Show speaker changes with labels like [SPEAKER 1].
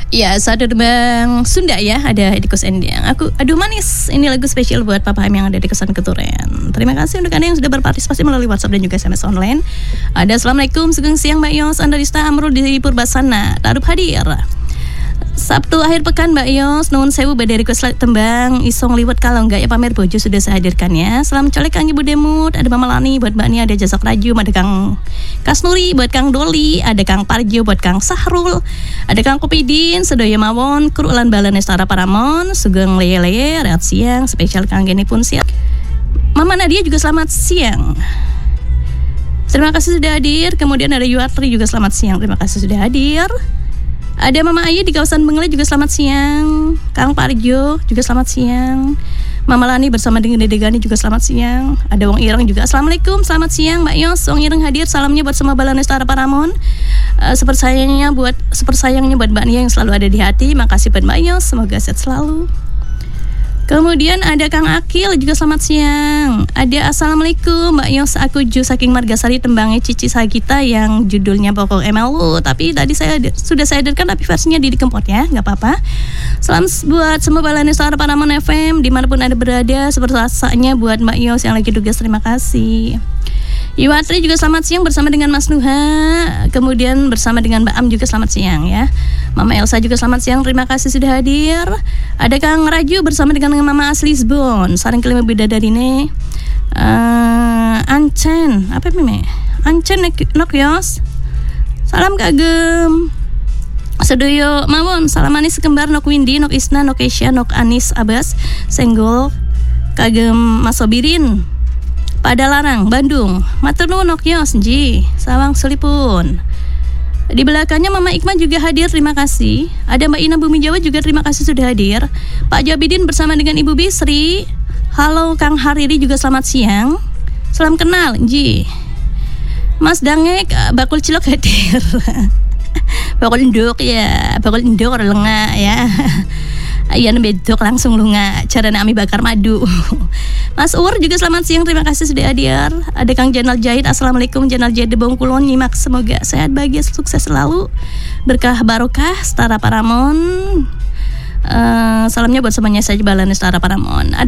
[SPEAKER 1] Ya, satu tembang Sunda ya, ada di Kos Endang. Aduh manis, ini lagu spesial buat Papa M yang ada di Kosan Keturen. Terima kasih untuk Anda yang sudah berpartisipasi melalui WhatsApp dan juga SMS online. Ada Assalamualaikum, sugeng siang Mbak Yos, Anda Rista Amrul di Purbasana, taruh hadir. Sabtu akhir pekan Mbak Yos, nuwun sewu badai request tembang isong liwet kalau enggak ya pamer bojo sudah saya hadirkan ya. Salam colek Kang Ibu Demut, ada Mama Lani buat Mbak Nia, ada Jazak Raju, ada Kang Kasnuri buat Kang Doli, ada Kang Parjo buat Kang Sahrul, ada Kang Kopidin, sedaya mawon, Kurulan Balan Estara Paramon, sugeng leye-leye, rehat siang, spesial Kang Geni pun siap. Mama Nadia juga selamat siang. Terima kasih sudah hadir. Kemudian ada Yuatri juga selamat siang, terima kasih sudah hadir. Ada Mama Ayu di kawasan Bengele juga selamat siang. Kang Parjo juga selamat siang. Mama Lani bersama dengan Dede Gani juga selamat siang. Ada Wong Ireng juga. Assalamualaikum, selamat siang Mbak Yos. Wong Ireng hadir, salamnya buat semua Balan Estara Paramon. Sepersayangnya buat Mbak Nia yang selalu ada di hati. Makasih buat Mbak Yos, semoga sehat selalu. Kemudian ada Kang Akil juga selamat siang. Ada Assalamualaikum Mbak Yos, aku Ju saking Margasari tembangnya Cici Sagita yang judulnya Pokok MLU. Tapi tadi sudah saya hadirkan tapi versinya di Kempot ya, nggak apa-apa. Salam buat semua Balan Estara Paramon FM dimanapun Anda berada. Seperti rasanya buat Mbak Yos yang lagi tugas, terima kasih. Iwatri juga selamat siang bersama dengan Mas Nuha. Kemudian bersama dengan Mbak Am juga selamat siang ya. Mama Elsa juga selamat siang, terima kasih sudah hadir. Ada Kang Raju bersama dengan Mama Aslisbon. Saring kelima bidadari ini Ancen, apa ini? Ancen nok Yos. Salam kagem. Sedoyo mawon, salam manis kembar nok Windy, nok Isna, nok Kesha, nok Anis Abbas, Senggol, kagem Mas Sobirin. Pada Larang, Bandung. Matur nuwun nok Yos Ji. Sawang selipun. Di belakangnya Mama Ikma juga hadir, terima kasih. Ada Mbak Ina Bumi Jawa juga terima kasih sudah hadir. Pak Jabidin bersama dengan Ibu Bisri. Halo Kang Hariri juga selamat siang. Salam kenal Ji. Mas Dangek bakul cilok hadir. Bakul endok ya, bakul endok orang lengah ya. Ayan bedok langsung lunga cara nami bakar madu. Mas Ur juga selamat siang, terima kasih sudah hadir. Ada Kang Janal Jahid, Assalamualaikum Janal Jahid Bongkulon, nyimak semoga sehat bahagia sukses selalu, berkah barokah Setara Paramon. Salamnya buat semuanya saja Balan Estara Paramon. Ada